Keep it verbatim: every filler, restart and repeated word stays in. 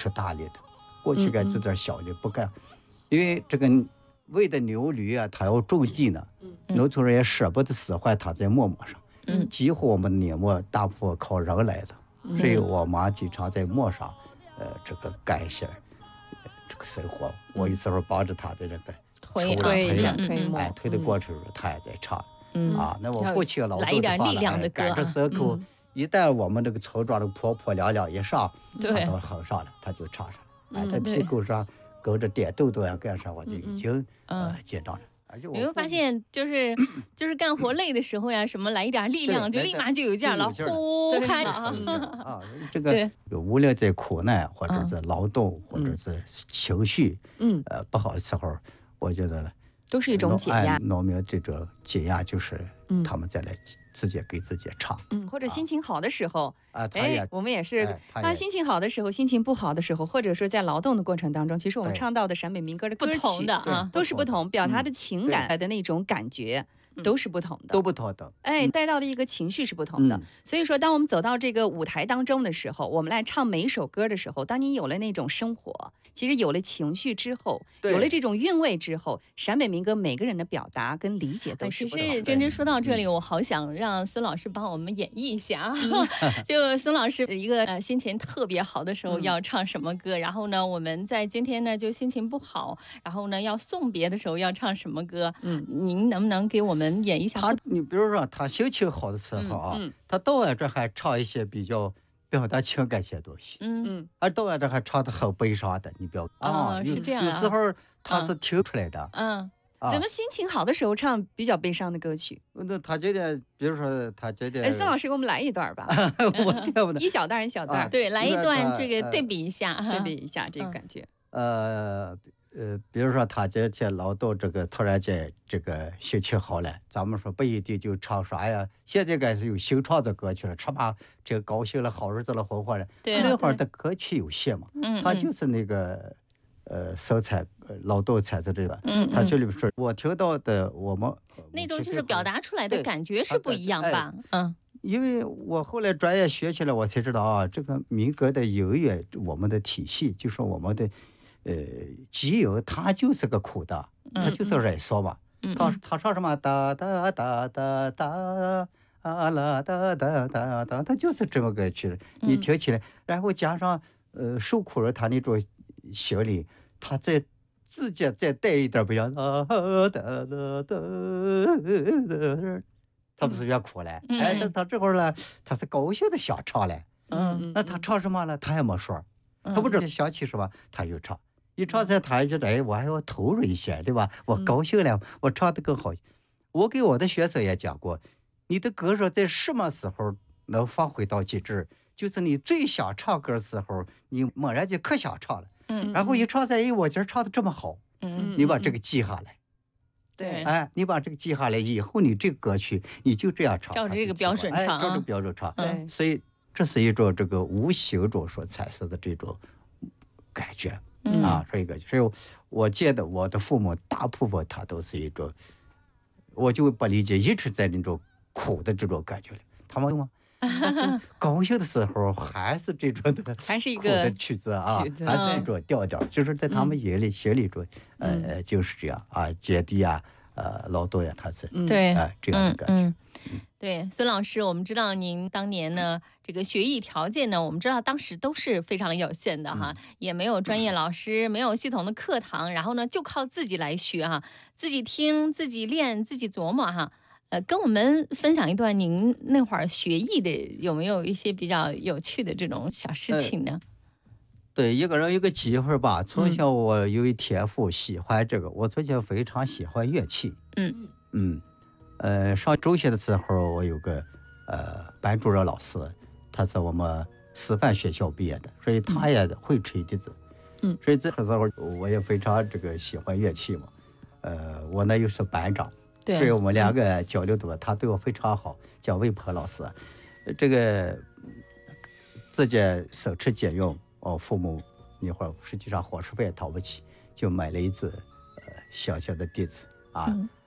吃大力的，过去该做点小的，不干，因为这个喂的牛驴啊，它要种地呢，农村人也舍不得使坏它在磨磨上，嗯，几乎我们碾磨大部分靠人来的，所以我妈经常在磨上，呃，这个干一些这个生活。我有时候帮着她的这个推推推推磨， 哎，推的过程中她也在唱， 嗯啊，那我父亲劳动的话呢， 哎， 赶着时候，一旦我们这个村庄的婆婆娘娘一上，她都哼上了，她就唱上了，哎，在屁股上勾着点豆豆呀干啥，我就已经呃接到了。 你会发现，就是就是干活累的时候呀，什么来一点力量，就立马就有劲了，呼嗨啊！这个无论在苦难，或者是劳动，或者是情绪，嗯，呃，不好的时候，我觉得都是一种解压。 农民这种解压就是他们再来自己给自己唱， 嗯，或者心情好的时候啊， 哎，我们也是，他心情好的时候，心情不好的时候，或者说在劳动的过程当中，其实我们唱到的陕北民歌的歌曲的啊， 都是不同，表达的情感的那种感觉。都是不同的， 都不同的， 哎，带到的一个情绪是不同的。所以说，当我们走到这个舞台当中的时候，我们来唱每一首歌的时候，当你有了那种生活，其实有了情绪之后，有了这种韵味之后，陕北民歌每个人的表达跟理解都是不同的。 其实真真说到这里，我好想让孙老师帮我们演绎一下啊。就孙老师一个呃心情特别好的时候要唱什么歌，然后呢，我们在今天呢就心情不好，然后呢要送别的时候要唱什么歌？嗯，您能不能给我们演一下？ 他，你比如说他心情好的时候啊，嗯嗯、他到晚这还唱一些比较表达情感些东西，嗯嗯，而到晚这还唱的很悲伤的，你不要啊、哦，是这样、啊， 有时候他是听出来的， 嗯。嗯啊、怎么心情好的时候唱比较悲伤的歌曲？ 那他今天，比如说他今天， 哎，孙老师给我们来一段吧， 我这不一小段一小段、啊， 对，来一段这个对比一下， 呃、对比一下这个感觉。 呃呃，比如说他今天劳动这个突然间这个心情好了，咱们说不一定就唱啥呀，现在该是有新创的歌曲了，吃嘛这高兴了，好日子了，红火了。 对、啊， 那会儿的歌曲有限嘛，嗯，他就是那个。呃，生产劳动产生这个，嗯，他这里边说，我听到的我们那种就是表达出来的感觉是不一样吧？嗯， 因为我后来专业学起来，我才知道啊，这个民歌的音乐，我们的体系，就是我们的呃基因，它就是个苦的，它就是忍受嘛。嗯、他他唱什么哒哒哒哒哒啊啦哒哒哒哒，他就是这么个曲，你听起来，然后加上呃受苦人他那种。心里，他再自己再带一点不一样，啊哒哒哒，他不是越苦了？嗯、哎，他他这会儿呢，他是高兴的想唱了。嗯，那他唱什么了？他也没说，他不知道想起什么，他就唱。一唱起来，他就觉得，哎，我还要投入一些，对吧？我高兴了，我唱的更好。我给我的学生也讲过，你的歌声在什么时候能发挥到极致？就是你最想唱歌的时候，你猛然就可想唱了。嗯，然后一唱在，哎，我今儿唱的这么好，嗯，你把这个记下来， 对， 哎，你把这个记下来，以后你这个歌曲你就这样唱， 照着这个标准唱， 哎，照着标准唱，对，所以这是一种这个无形中所产生的这种感觉、嗯、啊，这个，所以我见的我的父母大部分他都是一种，我就不理解，一直在那种苦的这种感觉里，他们吗？但是高兴的时候还是这种的， 还是一个的曲子啊，还是这种调调，就是在他们眼里、心里中，呃，就是这样啊，姐弟啊，呃，劳动呀，他是对啊这样的感觉。 对，孙老师，我们知道您当年呢，这个学艺条件呢，我们知道当时都是非常有限的哈，也没有专业老师，没有系统的课堂，然后呢，就靠自己来学哈，自己听，自己练，自己琢磨哈。呃，跟我们分享一段您那会儿学艺的有没有一些比较有趣的这种小事情呢？呃、 对，一个人一个机会吧。从小我有一天赋，喜欢这个。我从小非常喜欢乐器。嗯嗯，呃，上中学的时候，我有个呃班主任老师，他是我们师范学校毕业的，所以他也会吹笛子。嗯，所以这个时候我也非常这个喜欢乐器嘛。呃，我呢又是班长。所以我们两个交流多，他对我非常好，叫魏鹏老师。这个自己省吃俭用，我父母那会儿实际上伙食费也掏不起，就买了一支呃小小的笛子啊，嗯、